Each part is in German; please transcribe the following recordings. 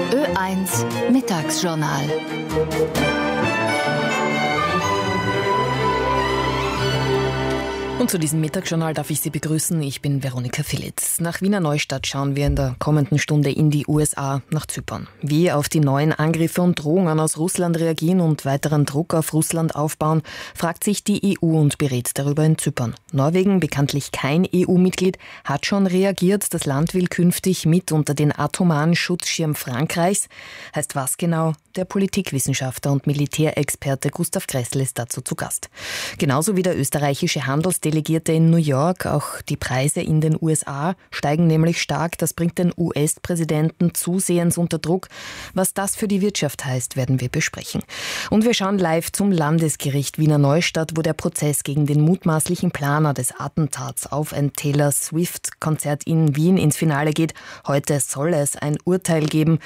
Ö1 Mittagsjournal. Und zu diesem Mittagsjournal darf ich Sie begrüßen. Ich bin Veronika Philitz. Nach Wiener Neustadt schauen wir in der kommenden Stunde in die USA, nach Zypern. Wie auf die neuen Angriffe und Drohungen aus Russland reagieren und weiteren Druck auf Russland aufbauen, fragt sich die EU und berät darüber in Zypern. Norwegen, bekanntlich kein EU-Mitglied, hat schon reagiert. Das Land will künftig mit unter den atomaren Schutzschirm Frankreichs. Heißt was genau? Der Politikwissenschaftler und Militärexperte Gustav Gressel ist dazu zu Gast. Genauso wie der österreichische Handelsdelegierte in New York. Auch die Preise in den USA steigen nämlich stark. Das bringt den US-Präsidenten zusehends unter Druck. Was das für die Wirtschaft heißt, werden wir besprechen. Und wir schauen live zum Landesgericht Wiener Neustadt, wo der Prozess gegen den mutmaßlichen Planer des Attentats auf ein Taylor Swift-Konzert in Wien ins Finale geht. Heute soll es ein Urteil geben.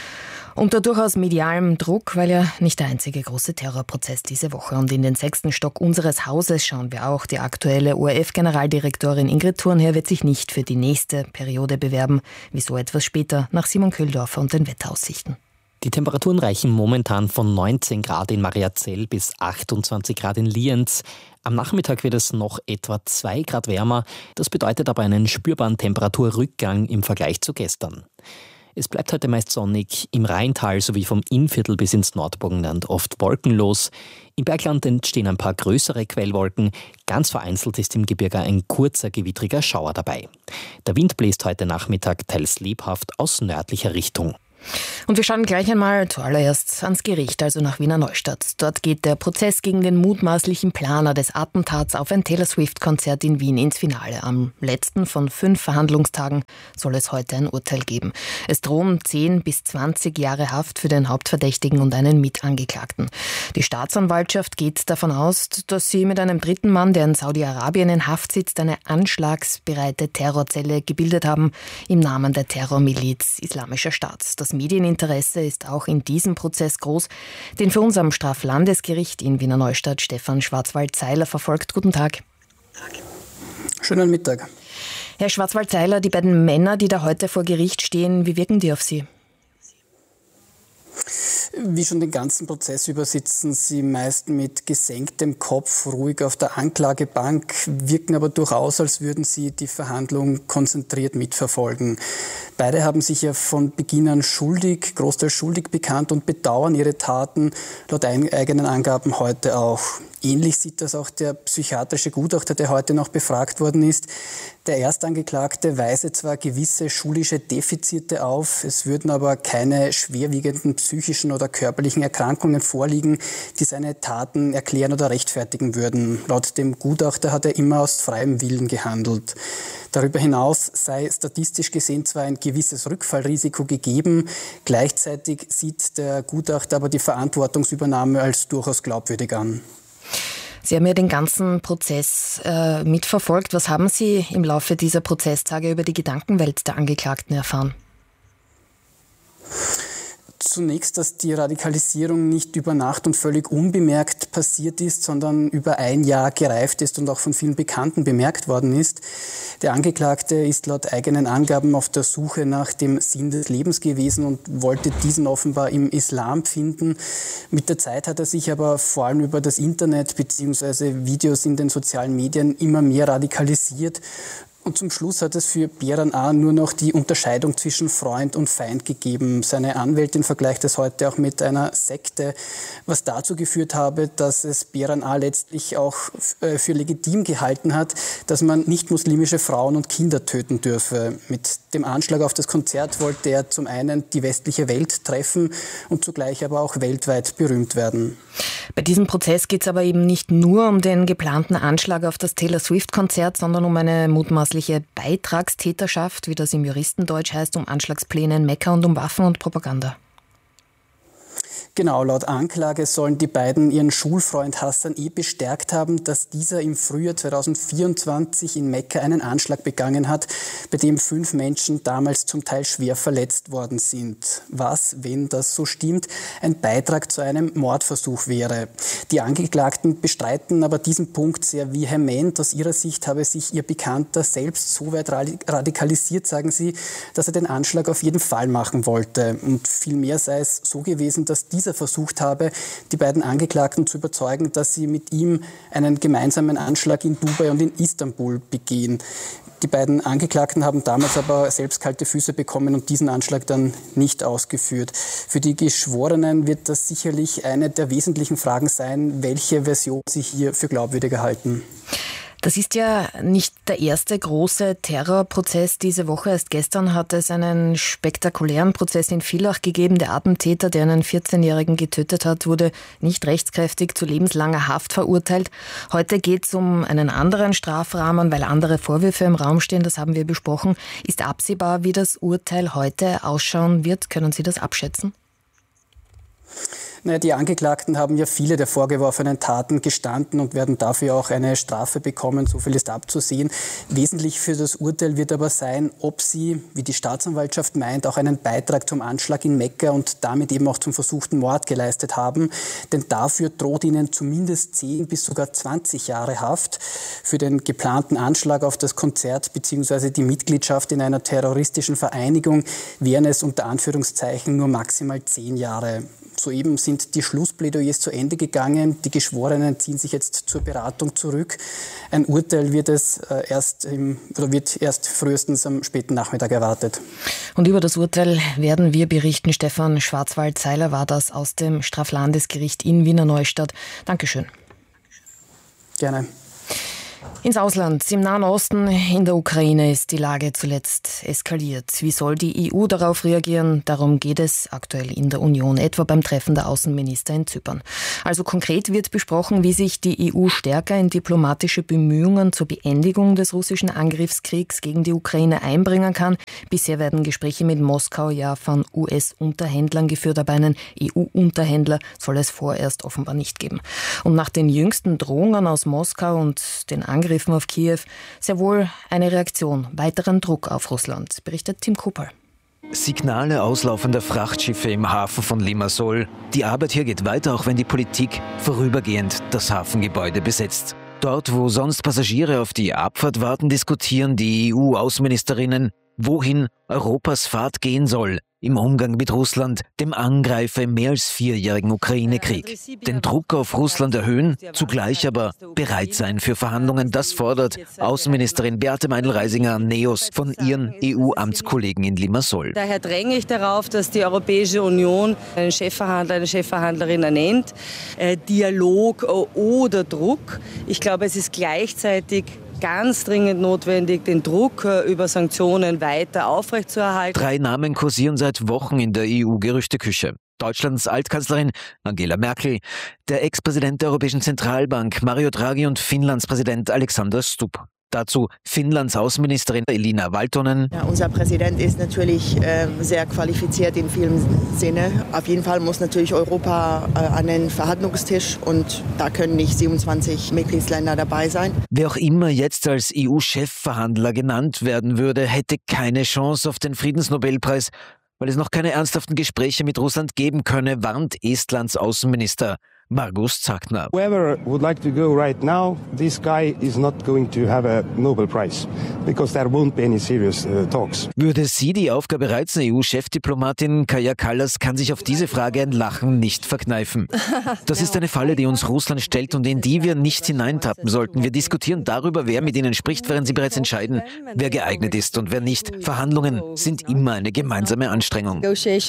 Unter durchaus medialem Druck, weil ja nicht der einzige große Terrorprozess diese Woche. Und in den 6. Stock unseres Hauses schauen wir auch. Die aktuelle ORF-Generaldirektorin Ingrid Thurnherr wird sich nicht für die nächste Periode bewerben. Wieso etwas später nach Simon Köhldorfer und den Wetteraussichten. Die Temperaturen reichen momentan von 19 Grad in Mariazell bis 28 Grad in Lienz. Am Nachmittag wird es noch etwa 2 Grad wärmer. Das bedeutet aber einen spürbaren Temperaturrückgang im Vergleich zu gestern. Es bleibt heute meist sonnig, im Rheintal sowie vom Innviertel bis ins Nordburgenland oft wolkenlos. Im Bergland entstehen ein paar größere Quellwolken. Ganz vereinzelt ist im Gebirge ein kurzer, gewittriger Schauer dabei. Der Wind bläst heute Nachmittag teils lebhaft aus nördlicher Richtung. Und wir schauen gleich einmal zuallererst ans Gericht, also nach Wiener Neustadt. Dort geht der Prozess gegen den mutmaßlichen Planer des Attentats auf ein Taylor Swift-Konzert in Wien ins Finale. Am letzten von 5 Verhandlungstagen soll es heute ein Urteil geben. Es drohen 10 bis 20 Jahre Haft für den Hauptverdächtigen und einen Mitangeklagten. Die Staatsanwaltschaft geht davon aus, dass sie mit einem dritten Mann, der in Saudi-Arabien in Haft sitzt, eine anschlagsbereite Terrorzelle gebildet haben im Namen der Terrormiliz Islamischer Staat. Das Medieninteresse ist auch in diesem Prozess groß, den für uns am Straflandesgericht in Wiener Neustadt Stefan Schwarzwald-Seiler verfolgt. Guten Tag. Schönen Mittag. Herr Schwarzwald-Seiler, die beiden Männer, die da heute vor Gericht stehen, wie wirken die auf Sie? Wie schon den ganzen Prozess über sitzen sie meist mit gesenktem Kopf ruhig auf der Anklagebank, wirken aber durchaus, als würden sie die Verhandlung konzentriert mitverfolgen. Beide haben sich ja von Beginn an großteils schuldig bekannt und bedauern ihre Taten laut eigenen Angaben heute auch. Ähnlich sieht das auch der psychiatrische Gutachter, der heute noch befragt worden ist. Der Erstangeklagte weise zwar gewisse schulische Defizite auf, es würden aber keine schwerwiegenden psychischen oder körperlichen Erkrankungen vorliegen, die seine Taten erklären oder rechtfertigen würden. Laut dem Gutachter hat er immer aus freiem Willen gehandelt. Darüber hinaus sei statistisch gesehen zwar ein gewisses Rückfallrisiko gegeben, gleichzeitig sieht der Gutachter aber die Verantwortungsübernahme als durchaus glaubwürdig an. Sie haben ja den ganzen Prozess mitverfolgt. Was haben Sie im Laufe dieser Prozesstage über die Gedankenwelt der Angeklagten erfahren? Zunächst, dass die Radikalisierung nicht über Nacht und völlig unbemerkt passiert ist, sondern über ein Jahr gereift ist und auch von vielen Bekannten bemerkt worden ist. Der Angeklagte ist laut eigenen Angaben auf der Suche nach dem Sinn des Lebens gewesen und wollte diesen offenbar im Islam finden. Mit der Zeit hat er sich aber vor allem über das Internet bzw. Videos in den sozialen Medien immer mehr radikalisiert. Und zum Schluss hat es für Beran A. nur noch die Unterscheidung zwischen Freund und Feind gegeben. Seine Anwältin vergleicht es heute auch mit einer Sekte, was dazu geführt habe, dass es Beran A. letztlich auch für legitim gehalten hat, dass man nicht-muslimische Frauen und Kinder töten dürfe. Mit dem Anschlag auf das Konzert wollte er zum einen die westliche Welt treffen und zugleich aber auch weltweit berühmt werden. Bei diesem Prozess geht es aber eben nicht nur um den geplanten Anschlag auf das Taylor Swift-Konzert, sondern um eine mutmaßliche Beitragstäterschaft, wie das im Juristendeutsch heißt, um Anschlagspläne in Mekka und um Waffen und Propaganda. Genau, laut Anklage sollen die beiden ihren Schulfreund Hassan bestärkt haben, dass dieser im Frühjahr 2024 in Mekka einen Anschlag begangen hat, bei dem 5 Menschen damals zum Teil schwer verletzt worden sind. Was, wenn das so stimmt, ein Beitrag zu einem Mordversuch wäre. Die Angeklagten bestreiten aber diesen Punkt sehr vehement. Aus ihrer Sicht habe sich ihr Bekannter selbst so weit radikalisiert, sagen sie, dass er den Anschlag auf jeden Fall machen wollte. Und vielmehr sei es so gewesen, dass dieser versucht habe, die beiden Angeklagten zu überzeugen, dass sie mit ihm einen gemeinsamen Anschlag in Dubai und in Istanbul begehen. Die beiden Angeklagten haben damals aber selbst kalte Füße bekommen und diesen Anschlag dann nicht ausgeführt. Für die Geschworenen wird das sicherlich eine der wesentlichen Fragen sein, welche Version sie hier für glaubwürdiger halten. Das ist ja nicht der erste große Terrorprozess diese Woche. Erst gestern hat es einen spektakulären Prozess in Villach gegeben. Der Attentäter, der einen 14-Jährigen getötet hat, wurde nicht rechtskräftig zu lebenslanger Haft verurteilt. Heute geht es um einen anderen Strafrahmen, weil andere Vorwürfe im Raum stehen. Das haben wir besprochen. Ist absehbar, wie das Urteil heute ausschauen wird? Können Sie das abschätzen? Die Angeklagten haben ja viele der vorgeworfenen Taten gestanden und werden dafür auch eine Strafe bekommen. So viel ist abzusehen. Wesentlich für das Urteil wird aber sein, ob sie, wie die Staatsanwaltschaft meint, auch einen Beitrag zum Anschlag in Mekka und damit eben auch zum versuchten Mord geleistet haben. Denn dafür droht ihnen zumindest 10 bis sogar 20 Jahre Haft. Für den geplanten Anschlag auf das Konzert bzw. die Mitgliedschaft in einer terroristischen Vereinigung wären es unter Anführungszeichen nur maximal 10 Jahre. Soeben sind die Schlussplädoyers zu Ende gegangen. Die Geschworenen ziehen sich jetzt zur Beratung zurück. Ein Urteil wird erst frühestens am späten Nachmittag erwartet. Und über das Urteil werden wir berichten. Stefan Schwarzwald-Seiler war das aus dem Straflandesgericht in Wiener Neustadt. Dankeschön. Gerne. Ins Ausland, im Nahen Osten, in der Ukraine ist die Lage zuletzt eskaliert. Wie soll die EU darauf reagieren? Darum geht es aktuell in der Union, etwa beim Treffen der Außenminister in Zypern. Also konkret wird besprochen, wie sich die EU stärker in diplomatische Bemühungen zur Beendigung des russischen Angriffskriegs gegen die Ukraine einbringen kann. Bisher werden Gespräche mit Moskau ja von US-Unterhändlern geführt, aber einen EU-Unterhändler soll es vorerst offenbar nicht geben. Und nach den jüngsten Drohungen aus Moskau und den Angriffen auf Kiew sehr wohl eine Reaktion, weiteren Druck auf Russland, berichtet Tim Kupal. Signale auslaufender Frachtschiffe im Hafen von Limassol. Die Arbeit hier geht weiter, auch wenn die Politik vorübergehend das Hafengebäude besetzt. Dort, wo sonst Passagiere auf die Abfahrt warten, diskutieren die EU-Außenministerinnen, wohin Europas Fahrt gehen soll im Umgang mit Russland, dem Angreifer im mehr als 4-jährigen Ukraine-Krieg. Den Druck auf Russland erhöhen, zugleich aber bereit sein für Verhandlungen, das fordert Außenministerin Beate Meindl-Reisinger Neos von ihren EU-Amtskollegen in Limassol. Daher dränge ich darauf, dass die Europäische Union einen Chefverhandler, eine Chefverhandlerin ernennt. Dialog oder Druck. Ich glaube, es ist gleichzeitig ganz dringend notwendig, den Druck über Sanktionen weiter aufrechtzuerhalten. 3 Namen kursieren seit Wochen in der EU-Gerüchteküche. Deutschlands Altkanzlerin Angela Merkel, der Ex-Präsident der Europäischen Zentralbank Mario Draghi und Finnlands Präsident Alexander Stubb. Dazu Finnlands Außenministerin Elina Valtonen. Ja, unser Präsident ist natürlich sehr qualifiziert in vielem Sinne. Auf jeden Fall muss natürlich Europa an den Verhandlungstisch und da können nicht 27 Mitgliedsländer dabei sein. Wer auch immer jetzt als EU-Chefverhandler genannt werden würde, hätte keine Chance auf den Friedensnobelpreis, weil es noch keine ernsthaften Gespräche mit Russland geben könne, warnt Estlands Außenminister Margus Tsahkna. Whoever would like to go right now, this guy is not going to have a Nobel Prize, because there won't be any serious talks. Würde sie die Aufgabe reizen, EU-Chefdiplomatin Kaja Kallas kann sich auf diese Frage ein Lachen nicht verkneifen. Das ist eine Falle, die uns Russland stellt und in die wir nicht hineintappen sollten. Wir diskutieren darüber, wer mit ihnen spricht, während sie bereits entscheiden, wer geeignet ist und wer nicht. Verhandlungen sind immer eine gemeinsame Anstrengung.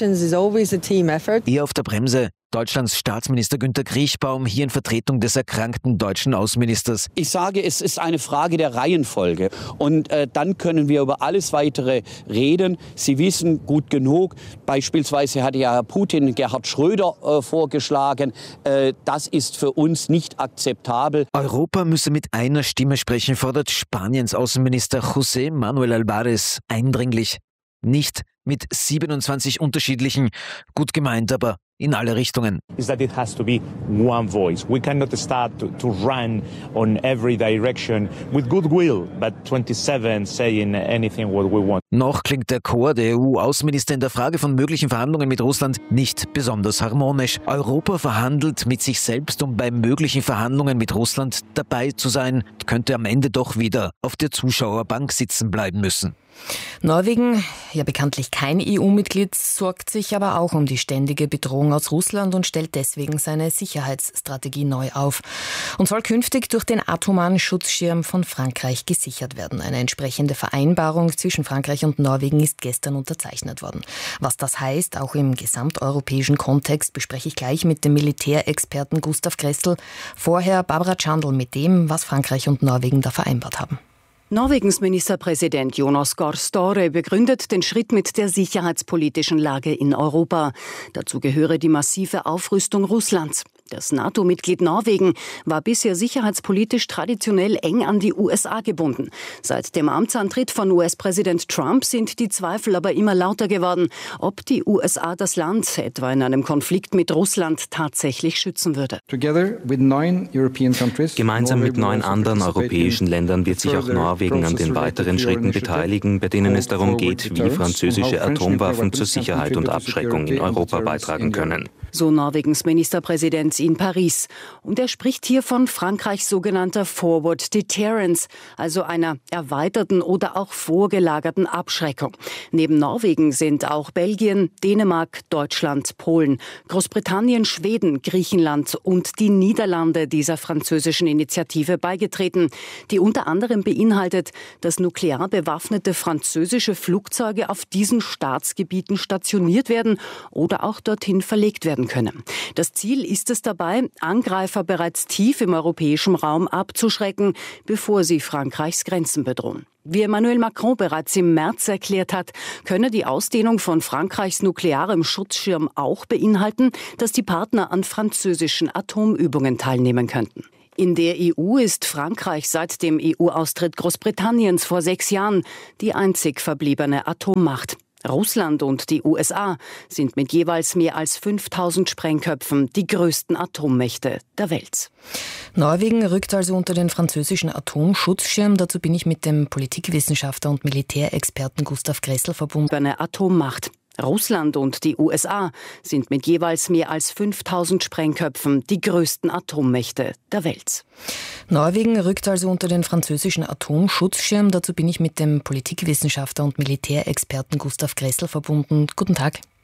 Eher auf der Bremse Deutschlands Staatsminister Günter Kriechbaum hier in Vertretung des erkrankten deutschen Außenministers. Ich sage, es ist eine Frage der Reihenfolge und dann können wir über alles Weitere reden. Sie wissen gut genug, beispielsweise hat ja Herr Putin Gerhard Schröder vorgeschlagen. Das ist für uns nicht akzeptabel. Europa müsse mit einer Stimme sprechen, fordert Spaniens Außenminister José Manuel Álvarez eindringlich. Nicht mit 27 unterschiedlichen, gut gemeint, aber in alle Richtungen. Is that it has to be one voice. We cannot start to run on every direction with goodwill, but 27 saying anything what we want. Noch klingt der Chor der EU-Außenminister in der Frage von möglichen Verhandlungen mit Russland nicht besonders harmonisch. Europa verhandelt mit sich selbst, um bei möglichen Verhandlungen mit Russland dabei zu sein, könnte am Ende doch wieder auf der Zuschauerbank sitzen bleiben müssen. Norwegen, ja bekanntlich kein EU-Mitglied, sorgt sich aber auch um die ständige Bedrohung aus Russland und stellt deswegen seine Sicherheitsstrategie neu auf und soll künftig durch den atomaren Schutzschirm von Frankreich gesichert werden. Eine entsprechende Vereinbarung zwischen Frankreich und Norwegen ist gestern unterzeichnet worden. Was das heißt, auch im gesamteuropäischen Kontext, bespreche ich gleich mit dem Militärexperten Gustav Gressel. Vorher Barbara Chandl mit dem, was Frankreich und Norwegen da vereinbart haben. Norwegens Ministerpräsident Jonas Gahr Støre begründet den Schritt mit der sicherheitspolitischen Lage in Europa. Dazu gehöre die massive Aufrüstung Russlands. Das NATO-Mitglied Norwegen war bisher sicherheitspolitisch traditionell eng an die USA gebunden. Seit dem Amtsantritt von US-Präsident Trump sind die Zweifel aber immer lauter geworden, ob die USA das Land etwa in einem Konflikt mit Russland tatsächlich schützen würde. Gemeinsam mit 9 anderen europäischen Ländern wird sich auch Norwegen an den weiteren Schritten beteiligen, bei denen es darum geht, wie französische Atomwaffen zur Sicherheit und Abschreckung in Europa beitragen können. So Norwegens Ministerpräsident in Paris. Und er spricht hier von Frankreichs sogenannter Forward Deterrence, also einer erweiterten oder auch vorgelagerten Abschreckung. Neben Norwegen sind auch Belgien, Dänemark, Deutschland, Polen, Großbritannien, Schweden, Griechenland und die Niederlande dieser französischen Initiative beigetreten, die unter anderem beinhaltet, dass nuklear bewaffnete französische Flugzeuge auf diesen Staatsgebieten stationiert werden oder auch dorthin verlegt werden können. Das Ziel ist es dabei, Angreifer bereits tief im europäischen Raum abzuschrecken, bevor sie Frankreichs Grenzen bedrohen. Wie Emmanuel Macron bereits im März erklärt hat, könne die Ausdehnung von Frankreichs nuklearem Schutzschirm auch beinhalten, dass die Partner an französischen Atomübungen teilnehmen könnten. In der EU ist Frankreich seit dem EU-Austritt Großbritanniens vor 6 Jahren die einzig verbliebene Atommacht. Russland und die USA sind mit jeweils mehr als 5000 Sprengköpfen die größten Atommächte der Welt. Norwegen rückt also unter den französischen Atomschutzschirm. Dazu bin ich mit dem Politikwissenschaftler und Militärexperten Gustav Gressel verbunden. Eine Atommacht. Russland und die USA sind mit jeweils mehr als 5000 Sprengköpfen die größten Atommächte der Welt. Norwegen rückt also unter den französischen Atomschutzschirm. Dazu bin ich mit dem Politikwissenschaftler und Militärexperten Gustav Gressel verbunden. Guten Tag.